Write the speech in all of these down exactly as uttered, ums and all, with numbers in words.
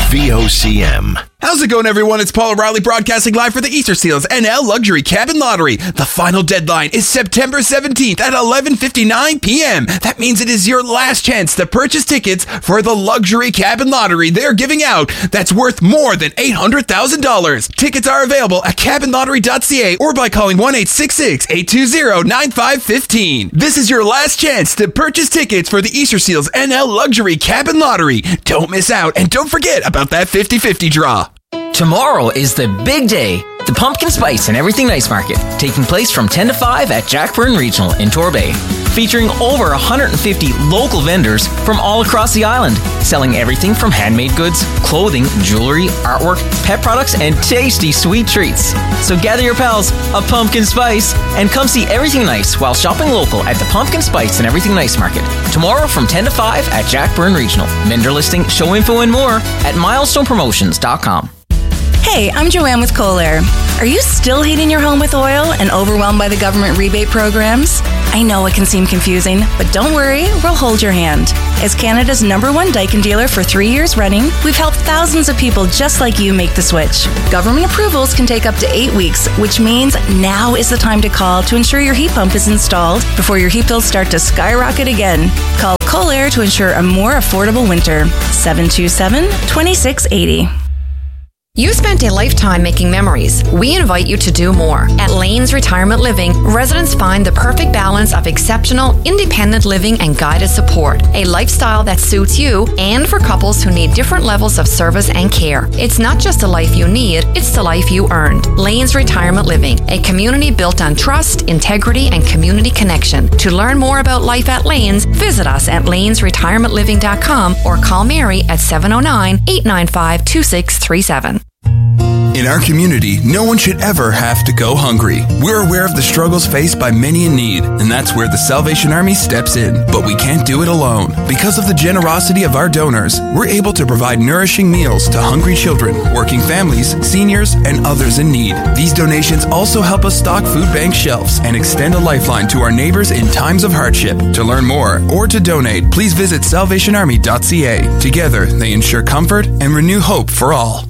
V O C M. How's it going, everyone? It's Paul O'Reilly broadcasting live for the Easter Seals N L Luxury Cabin Lottery. The final deadline is September seventeenth at eleven fifty-nine p.m. That means it is your last chance to purchase tickets for the Luxury Cabin Lottery they're giving out that's worth more than eight hundred thousand dollars. Tickets are available at cabin lottery dot c a or by calling one eight six six, eight two zero, nine five one five. This is your last chance to purchase tickets for the Easter Seals N L Luxury Cabin Lottery. Don't miss out, and don't forget about that fifty-fifty draw. Tomorrow is the big day, the Pumpkin Spice and Everything Nice Market, taking place from ten to five at Jack Byrne Regional in Torbay, featuring over one hundred fifty local vendors from all across the island, selling everything from handmade goods, clothing, jewelry, artwork, pet products, and tasty sweet treats. So gather your pals, a Pumpkin Spice, and come see Everything Nice while shopping local at the Pumpkin Spice and Everything Nice Market, tomorrow from ten to five at Jack Byrne Regional. Vendor listing, show info, and more at milestone promotions dot com. Hey, I'm Joanne with Kohler. Are you still heating your home with oil and overwhelmed by the government rebate programs? I know it can seem confusing, but don't worry, we'll hold your hand. As Canada's number one Daikin dealer for three years running, we've helped thousands of people just like you make the switch. Government approvals can take up to eight weeks, which means now is the time to call to ensure your heat pump is installed before your heat bills start to skyrocket again. Call Kohler to ensure a more affordable winter. seven two seven, two six eight zero. You spent a lifetime making memories. We invite you to do more. At Lanes Retirement Living, residents find the perfect balance of exceptional, independent living and guided support. A lifestyle that suits you and for couples who need different levels of service and care. It's not just the life you need, it's the life you earned. Lanes Retirement Living, a community built on trust, integrity, and community connection. To learn more about life at Lanes, visit us at lanes retirement living dot com or call Mary at seven oh nine, eight nine five, two six three seven. In our community, no one should ever have to go hungry. We're aware of the struggles faced by many in need, and that's where the Salvation Army steps in. But we can't do it alone. Because of the generosity of our donors, we're able to provide nourishing meals to hungry children, working families, seniors, and others in need. These donations also help us stock food bank shelves and extend a lifeline to our neighbors in times of hardship. To learn more or to donate, please visit salvation army dot c a. Together, they ensure comfort and renew hope for all.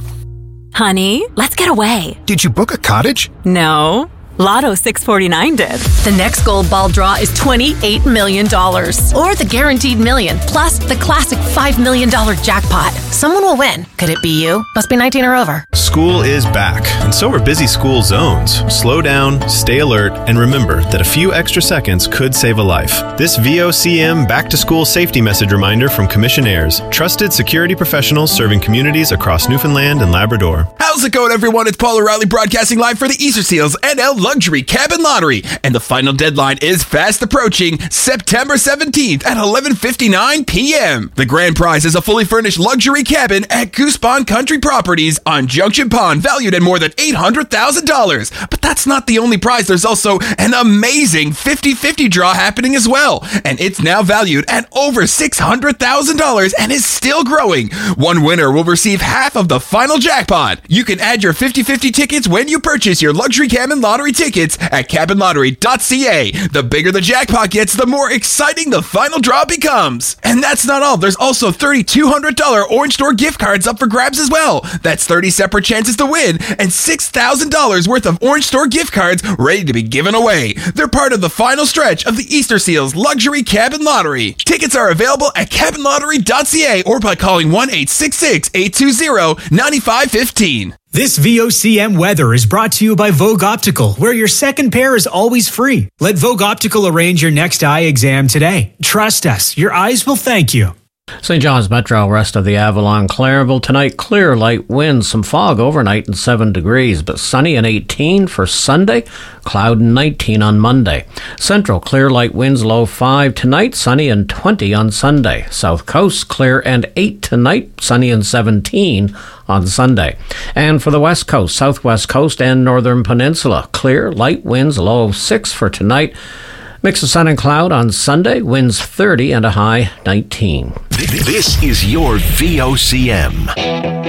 Honey, let's get away. Did you book a cottage? No. Lotto six forty-nine did. The next gold ball draw is twenty-eight million dollars. Or the guaranteed million, plus the classic five million dollars jackpot. Someone will win. Could it be you? Must be nineteen or over. School is back, and so are busy school zones. Slow down, stay alert, and remember that a few extra seconds could save a life. This V O C M Back to School safety message reminder from Commissionaires, trusted security professionals serving communities across Newfoundland and Labrador. How's it going, everyone? It's Paul O'Reilly broadcasting live for the Easter Seals N L Luxury Cabin Lottery, and the final deadline is fast approaching, September seventeenth at eleven fifty-nine p.m. The grand prize is a fully furnished luxury cabin at Goose Pond Country Properties on Junction Pond, valued at more than eight hundred thousand dollars. But that's not the only prize. There's also an amazing fifty-fifty draw happening as well, and it's now valued at over six hundred thousand dollars and is still growing. One winner will receive half of the final jackpot. You can add your fifty-fifty tickets when you purchase your luxury cabin lottery tickets at cabin lottery dot c a. The bigger the jackpot gets, the more exciting the final draw becomes. And that's not all. There's also three thousand two hundred dollars Orange Store gift cards up for grabs as well. That's thirty separate chances to win and six thousand dollars worth of Orange Store gift cards ready to be given away. They're part of the final stretch of the Easter Seals Luxury Cabin Lottery. Tickets are available at cabin lottery dot c a or by calling one eight six six, eight two zero, nine five one five. This V O C M weather is brought to you by Vogue Optical, where your second pair is always free. Let Vogue Optical arrange your next eye exam today. Trust us, your eyes will thank you. Saint John's Metro, west of the Avalon, Clairville. Tonight, clear, light winds, some fog overnight and seven degrees, but sunny and eighteen for Sunday, cloud and nineteen on Monday. Central, clear, light winds, low five tonight, sunny and twenty on Sunday. South Coast, clear and eight tonight, sunny and seventeen on Sunday. And for the West Coast, Southwest Coast and Northern Peninsula, clear, light winds, low of six for tonight. Mix of sun and cloud on Sunday, winds thirty and a high nineteen. This is your V O C M.